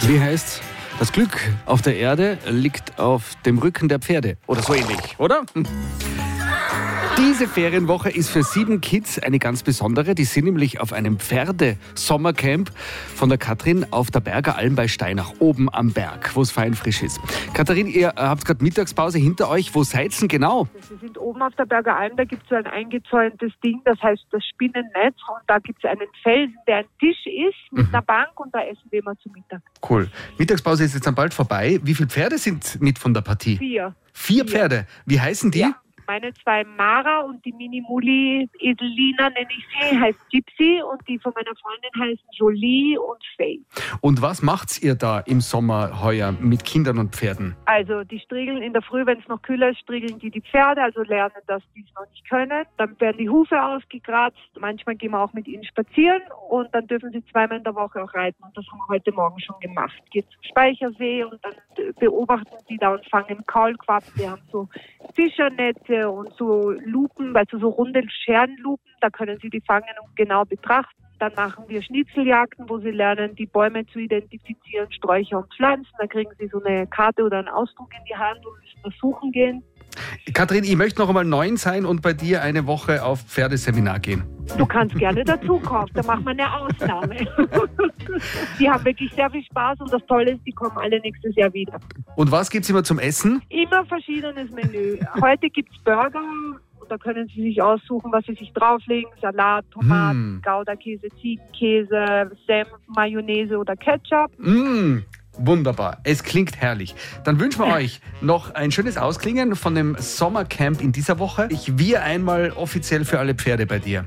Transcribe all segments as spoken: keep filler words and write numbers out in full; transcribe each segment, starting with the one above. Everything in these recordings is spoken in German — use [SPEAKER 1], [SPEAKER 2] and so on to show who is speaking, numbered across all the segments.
[SPEAKER 1] Wie heißt's? Das Glück auf der Erde liegt auf dem Rücken der Pferde. Oder so ähnlich, oder? Diese Ferienwoche ist für sieben Kids eine ganz besondere. Die sind nämlich auf einem Pferde-Sommercamp von der Katrin auf der Berger Alm bei Steinach, oben am Berg, wo es fein frisch ist. Katrin, ihr habt gerade Mittagspause hinter euch. Wo seid ihr denn genau?
[SPEAKER 2] Wir sind oben auf der Berger Alm, da gibt es so ein eingezäuntes Ding, das heißt das Spinnennetz. Und da gibt es einen Felsen, der ein Tisch ist mit
[SPEAKER 1] Mhm.
[SPEAKER 2] einer Bank und da essen wir immer zu Mittag.
[SPEAKER 1] Cool. Mittagspause ist jetzt dann bald vorbei. Wie viele Pferde sind mit von der Partie?
[SPEAKER 2] Vier.
[SPEAKER 1] Vier Pferde. Wie heißen die?
[SPEAKER 2] Ja. Meine zwei Mara und die Mini-Muli Edelina nenne ich sie, heißt Gypsy, und die von meiner Freundin heißen Jolie und Faye.
[SPEAKER 1] Und was macht ihr da im Sommer heuer mit Kindern und Pferden?
[SPEAKER 2] Also die striegeln in der Früh, wenn es noch kühler ist, striegeln die die Pferde, also lernen, dass die es noch nicht können. Dann werden die Hufe ausgekratzt, manchmal gehen wir auch mit ihnen spazieren und dann dürfen sie zweimal in der Woche auch reiten. Und das haben wir heute Morgen schon gemacht. Geht zum Speichersee und dann beobachten sie da und fangen Kaulquappen. Wir haben so Fischernetze und so Lupen, also so runde Scherenlupen, da können sie die fangen und genau betrachten. Dann machen wir Schnitzeljagden, wo sie lernen, die Bäume zu identifizieren, Sträucher und Pflanzen. Dann kriegen sie so eine Karte oder einen Ausdruck in die Hand und müssen das suchen gehen.
[SPEAKER 1] Katrin, ich möchte noch einmal neun sein und bei dir eine Woche auf Pferdeseminar gehen.
[SPEAKER 2] Du kannst gerne dazukommen, da machen wir eine Ausnahme. Die haben wirklich sehr viel Spaß und das Tolle ist, die kommen alle nächstes Jahr wieder.
[SPEAKER 1] Und was gibt's immer zum Essen?
[SPEAKER 2] Immer verschiedenes Menü. Heute gibt's Burger. Da können Sie sich aussuchen, was Sie sich drauflegen. Salat, Tomaten,
[SPEAKER 1] Mm.
[SPEAKER 2] Gouda-Käse, Ziegenkäse, Senf, Mayonnaise oder Ketchup.
[SPEAKER 1] Mmh, wunderbar. Es klingt herrlich. Dann wünschen wir euch noch ein schönes Ausklingen von dem Sommercamp in dieser Woche. Ich wir einmal offiziell für alle Pferde bei dir.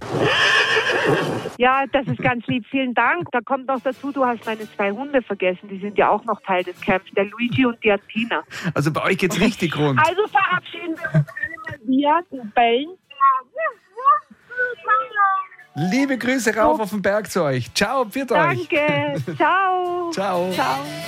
[SPEAKER 2] Ja, das ist ganz lieb. Vielen Dank. Da kommt noch dazu, du hast meine zwei Hunde vergessen. Die sind ja auch noch Teil des Camps. Der Luigi und die Antina.
[SPEAKER 1] Also bei euch geht's richtig rund.
[SPEAKER 2] Also verabschieden wir uns alle mal wieder und bellen.
[SPEAKER 1] Liebe Grüße rauf auf den Berg zu euch. Ciao, pfiat euch.
[SPEAKER 2] Danke. Ciao.
[SPEAKER 1] Ciao.
[SPEAKER 2] Ciao.